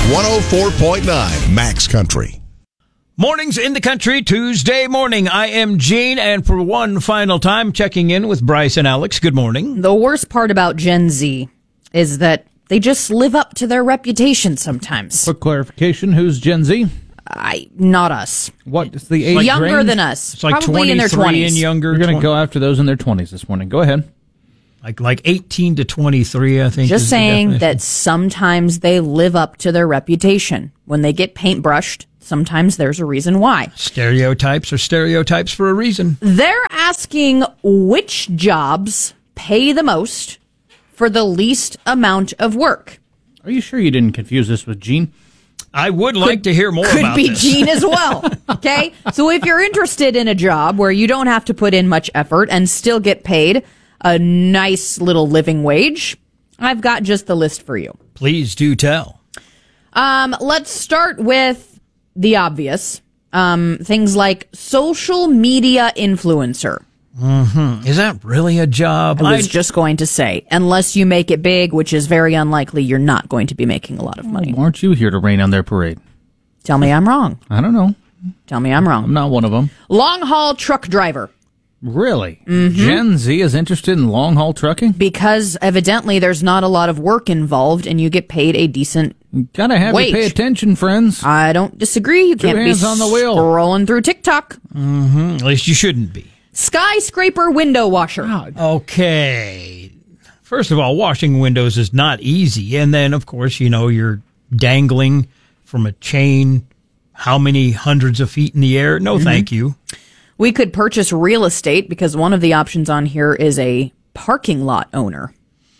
104.9 Max Country. Mornings in the country, Tuesday morning. I am Gene, and for one final time, checking in with Bryce and Alex. Good morning. The worst part about Gen Z is that they just live up to their reputation sometimes. For clarification, who's Gen Z? Not us. What is the age Younger range? than us. It's like Probably in their 23 20s. and younger. We're going to go after those in their 20s this morning. Go ahead. Like 18 to 23, I think. Just is the saying definition. that sometimes they live up to their reputation. When they get paintbrushed, sometimes there's a reason why. Stereotypes are stereotypes for a reason. They're asking which jobs pay the most for the least amount of work. Are you sure you didn't confuse this with Gene? I would like to hear more Could about be this. Gene as well. Okay? So if you're interested in a job where you don't have to put in much effort and still get paid a nice little living wage, I've got just the list for you. Please do tell. Let's start with the obvious. Things like social media influencer. Is that really a job? I was just going to say, unless you make it big, which is very unlikely, you're not going to be making a lot of money. Aren't you here to rain on their parade? Tell me I'm wrong. I don't know. Tell me I'm wrong. I'm not one of them. Long haul truck driver. Really? Gen Z is interested in long-haul trucking? Because evidently there's not a lot of work involved and you get paid a decent Gotta have wage. you pay attention, friends. I don't disagree. You can't be hands on the wheel. scrolling through TikTok. At least you shouldn't be. Skyscraper window washer. Okay. First of all, washing windows is not easy. And then, of course, you're dangling from a chain how many hundreds of feet in the air? No, thank you. We could purchase real estate because one of the options on here is a parking lot owner.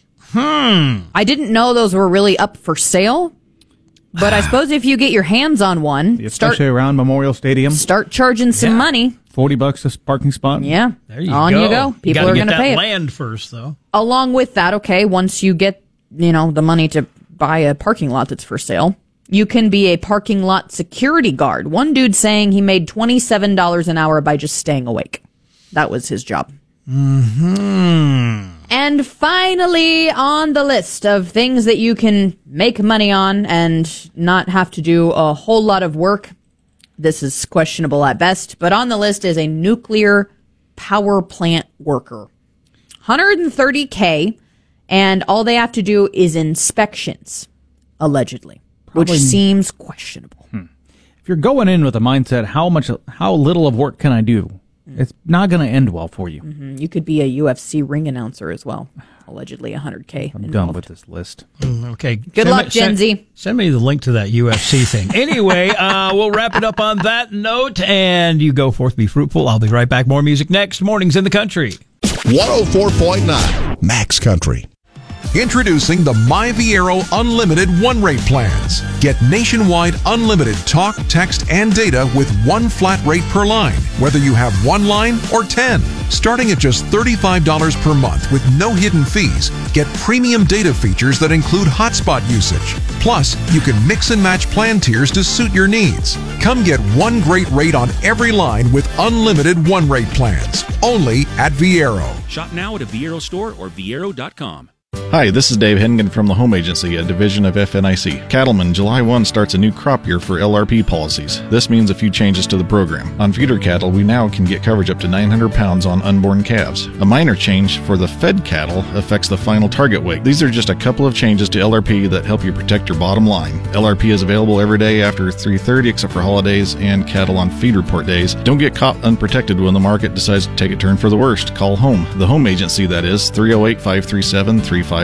I didn't know those were really up for sale, but I suppose if you get your hands on one, Especially around Memorial Stadium. start charging some money. $40 a parking spot. Yeah. There you on go. you go. People gotta are get going to that pay it. land first, though. Along with that, okay, once you get, the money to buy a parking lot that's for sale, you can be a parking lot security guard. One dude saying he made $27 an hour by just staying awake. That was his job. And finally, on the list of things that you can make money on and not have to do a whole lot of work, this is questionable at best, but on the list is a nuclear power plant worker. $130K, and all they have to do is inspections, allegedly, which seems questionable. If you're going in with a mindset, how little of work can I do? It's not going to end well for you. You could be a UFC ring announcer as well. Allegedly $100K. I'm done with this list. Okay. Good luck, Gen Z. Send me the link to that UFC thing. Anyway, we'll wrap it up on that note, and you go forth, be fruitful. I'll be right back. More music next. Mornings in the country. 104.9 Max Country. Introducing the MyViero Unlimited one-rate plans. Get nationwide unlimited talk, text, and data with one flat rate per line, whether you have one line or 10. Starting at just $35 per month with no hidden fees, get premium data features that include hotspot usage. Plus, you can mix and match plan tiers to suit your needs. Come get one great rate on every line with unlimited one-rate plans. Only at Viero. Shop now at a Viero store or Viero.com. Hi, this is Dave Hennigan from the Home Agency, a division of FNIC. Cattlemen, July 1 starts a new crop year for LRP policies. This means a few changes to the program. On feeder cattle, we now can get coverage up to 900 pounds on unborn calves. A minor change for the fed cattle affects the final target weight. These are just a couple of changes to LRP that help you protect your bottom line. LRP is available every day after 3:30 except for holidays and cattle on feed report days. Don't get caught unprotected when the market decides to take a turn for the worst. Call home. The Home Agency, that is, 308-537-3511.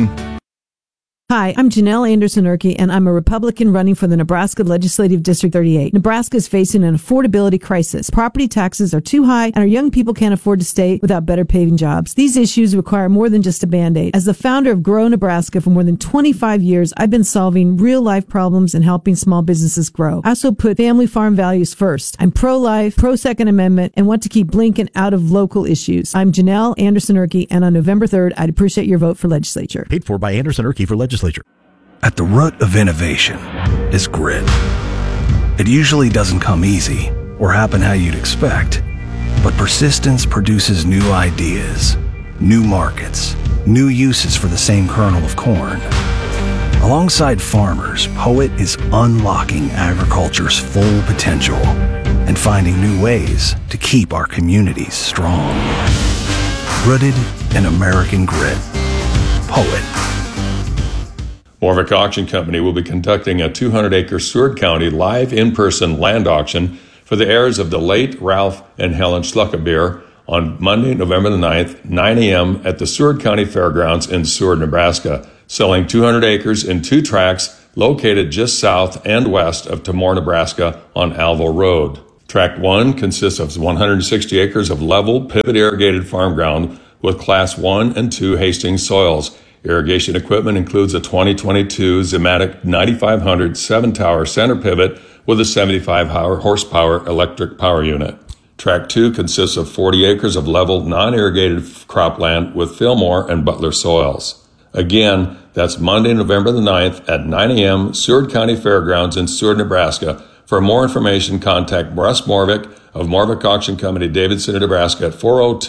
Hi, I'm Janelle Anderson-Urke, and I'm a Republican running for the Nebraska Legislative District 38. Nebraska is facing an affordability crisis. Property taxes are too high, and our young people can't afford to stay without better paying jobs. These issues require more than just a Band-Aid. As the founder of Grow Nebraska for more than 25 years, I've been solving real-life problems and helping small businesses grow. I also put family farm values first. I'm pro-life, pro-Second Amendment, and want to keep Blinken out of local issues. I'm Janelle Anderson-Urke, and on November 3rd, I'd appreciate your vote for legislature. Paid for by Anderson-Urke for legislature. At the root of innovation is grit. It usually doesn't come easy or happen how you'd expect, but persistence produces new ideas, new markets, new uses for the same kernel of corn. Alongside farmers, Poet is unlocking agriculture's full potential and finding new ways to keep our communities strong. Rooted in American grit. Poet. Morvick Auction Company will be conducting a 200-acre Seward County live in-person land auction for the heirs of the late Ralph and Helen Schluckebeer on Monday, November the 9th, 9 a.m. at the Seward County Fairgrounds in Seward, Nebraska, selling 200 acres in 2 tracts located just south and west of Tamor, Nebraska on Alville Road. Tract 1 consists of 160 acres of level, pivot irrigated farm ground with Class 1 and 2 Hastings soils. Irrigation equipment includes a 2022 Zematic 9500 7-tower center pivot with a 75 horsepower electric power unit. Tract 2 consists of 40 acres of level, non-irrigated cropland with Fillmore and Butler soils. Again, that's Monday, November the 9th at 9 a.m., Seward County Fairgrounds in Seward, Nebraska. For more information, contact Russ Morvick of Morvick Auction Company, Davidson, Nebraska at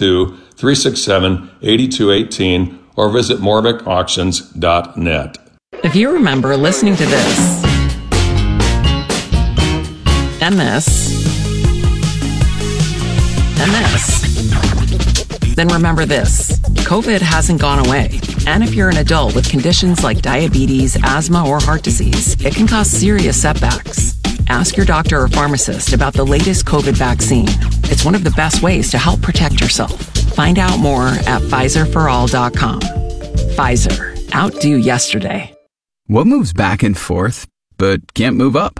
402-367-8218 or visit morvickauctions.net. If you remember listening to this, and this, and this, then remember this. COVID hasn't gone away. And if you're an adult with conditions like diabetes, asthma, or heart disease, it can cause serious setbacks. Ask your doctor or pharmacist about the latest COVID vaccine. It's one of the best ways to help protect yourself. Find out more at PfizerForAll.com. Pfizer. Outdo yesterday. What moves back and forth, but can't move up?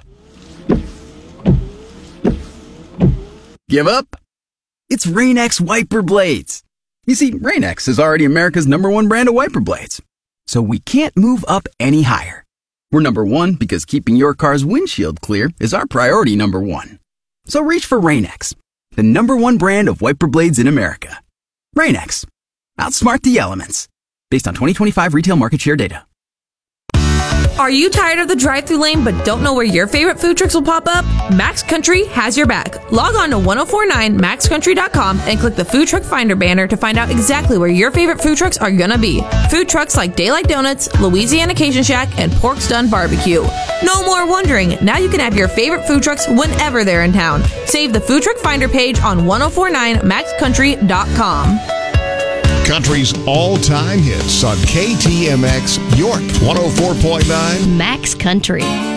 Give up? It's Rain-X wiper blades. You see, Rain-X is already America's #1 brand of wiper blades. So we can't move up any higher. We're #1 because keeping your car's windshield clear is our priority #1. So reach for Rain-X, the #1 brand of wiper blades in America. Rain-X. Outsmart the elements. Based on 2025 retail market share data. Are you tired of the drive-thru lane but don't know where your favorite food trucks will pop up? Max Country has your back. Log on to 1049maxcountry.com and click the Food Truck Finder banner to find out exactly where your favorite food trucks are gonna be. Food trucks like Daylight Donuts, Louisiana Cajun Shack, and Pork's Done Barbecue. No more wondering. Now you can have your favorite food trucks whenever they're in town. Save the Food Truck Finder page on 1049maxcountry.com. Country's all-time hits on KTMX York 104.9 Max Country.